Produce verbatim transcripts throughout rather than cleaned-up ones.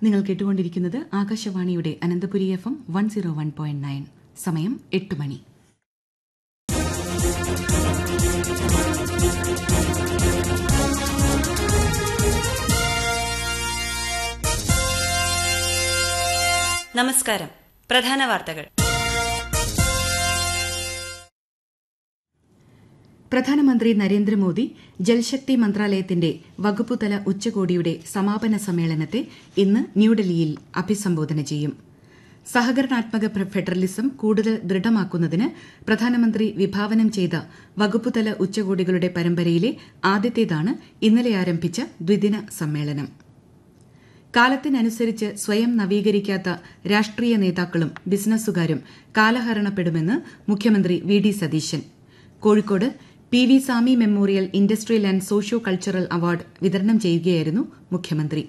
നിങ്ങൾ കേട്ടുകൊണ്ടിരിക്കുന്നത് ആകാശവാണിയുടെ Ananthapuri F M one zero one point nine. സമയം എട്ട് മണി. നമസ്കാരം. പ്രധാന വാർത്തകൾ. പ്രധാനമന്ത്രി നരേന്ദ്രമോദി ജൽശക്തി മന്ത്രാലയത്തിന്റെ വകുപ്പുതല ഉച്ചകോടിയുടെ സമാപന സമ്മേളനത്തെ ഇന്ന് ന്യൂഡൽഹിയിൽ അഭിസംബോധന ചെയ്യും. സഹകരണാത്മക ഫെഡറലിസം കൂടുതൽ ദൃഢമാക്കുന്നതിന് പ്രധാനമന്ത്രി വിഭാവനം ചെയ്ത വകുപ്പുതല ഉച്ചകോടികളുടെ പരമ്പരയിലെ ആദ്യത്തേതാണ് ഇന്നലെ ആരംഭിച്ച ദ്വിദിന സമ്മേളനം. കാലത്തിനനുസരിച്ച് സ്വയം നവീകരിക്കാത്ത രാഷ്ട്രീയ നേതാക്കളും ബിസിനസ്സുകാരും കാലഹരണപ്പെടുമെന്ന് മുഖ്യമന്ത്രി V D Satheesan. Kozhikode P V Sami memorial industrial and socio cultural award വിതരണം ചെയ്യുകയായിരുന്നു മുഖ്യമന്ത്രി.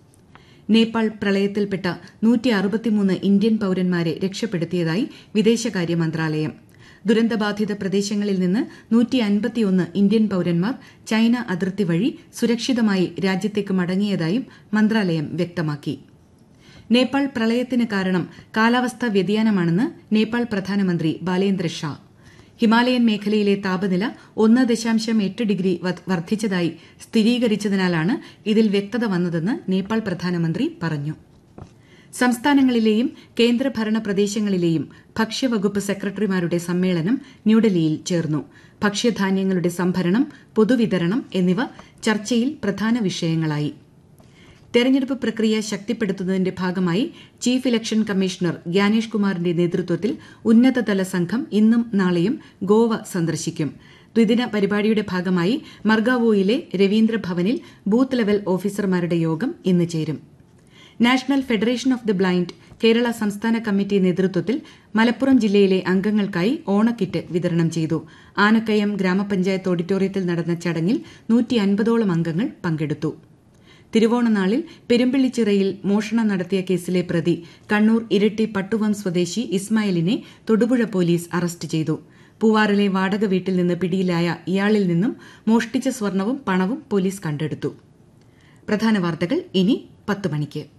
നേപ്പാൾ പ്രളയത്തിൽപ്പെട്ട നൂറ്റി അറുപത്തിമൂന്ന് ഇന്ത്യൻ പൌരന്മാരെ രക്ഷപ്പെടുത്തിയതായി വിദേശകാര്യ മന്ത്രാലയം. ദുരന്തബാധിത പ്രദേശങ്ങളിൽ നിന്ന് നൂറ്റി അൻപത്തിയൊന്ന് ഇന്ത്യൻ പൌരന്മാർ ചൈന അതിർത്തി വഴി സുരക്ഷിതമായി രാജ്യത്തേക്ക് മടങ്ങിയതായും മന്ത്രാലയം വ്യക്തമാക്കി. നേപ്പാൾ പ്രളയത്തിന് കാരണം കാലാവസ്ഥാ വ്യതിയാനമാണെന്ന് നേപ്പാൾ പ്രധാനമന്ത്രി ബാലേന്ദ്ര ഷാ. ഹിമാലയൻ മേഖലയിലെ താപനില ഒന്ന് ദശാംശം എട്ട് ഡിഗ്രി വർദ്ധിച്ചതായി സ്ഥിരീകരിച്ചതിനാലാണ് ഇതിൽ വ്യക്തത വന്നതെന്ന് നേപ്പാൾ പ്രധാനമന്ത്രി പറഞ്ഞു. സംസ്ഥാനങ്ങളിലെയും കേന്ദ്രഭരണ പ്രദേശങ്ങളിലെയും ഭക്ഷ്യവകുപ്പ് സെക്രട്ടറിമാരുടെ സമ്മേളനം ന്യൂഡൽഹിയിൽ ചേർന്നു. ഭക്ഷ്യധാന്യങ്ങളുടെ സംഭരണം, പൊതുവിതരണം എന്നിവ ചർച്ചയിൽ പ്രധാന വിഷയങ്ങളായി. തെരഞ്ഞെടുപ്പ് പ്രക്രിയ ശക്തിപ്പെടുത്തുന്നതിന്റെ ഭാഗമായി ചീഫ് ഇലക്ഷൻ കമ്മീഷണർ ഗ്യാനേഷ് കുമാറിന്റെ നേതൃത്വത്തിൽ ഉന്നതതല സംഘം ഇന്നും നാളെയും ഗോവ സന്ദർശിക്കും. ദ്വിദിന പരിപാടിയുടെ ഭാഗമായി മർഗാവോയിലെ രവീന്ദ്ര ഭവനിൽ ബൂത്ത് ലെവൽ ഓഫീസർമാരുടെ യോഗം ഇന്ന് ചേരും. National federation of the blind Kerala സംസ്ഥാന കമ്മിറ്റി നേതൃത്വത്തിൽ മലപ്പുറം ജില്ലയിലെ അംഗങ്ങൾക്കായി ഓണക്കിറ്റ് വിതരണം ചെയ്തു. ആനക്കയം ഗ്രാമപഞ്ചായത്ത് ഓഡിറ്റോറിയത്തിൽ നടന്ന ചടങ്ങിൽ നൂറ്റി അൻപതോളം അംഗങ്ങൾ പങ്കെടുത്തു. തിരുവോണനാളിൽ പെരുമ്പിള്ളിച്ചിറയിൽ മോഷണം നടത്തിയ കേസിലെ പ്രതി കണ്ണൂർ ഇരിട്ടി പട്ടുവം സ്വദേശി ഇസ്മായിലിനെ തൊടുപുഴ പോലീസ് അറസ്റ്റ് ചെയ്തു. പൂവാറിലെ വാടക വീട്ടിൽ നിന്ന് പിടിയിലായ ഇയാളിൽ നിന്നും മോഷ്ടിച്ച സ്വർണവും പണവും പോലീസ് കണ്ടെടുത്തു. പ്രധാന വാർത്തകൾ ഇനി പത്ത് മണിക്ക്.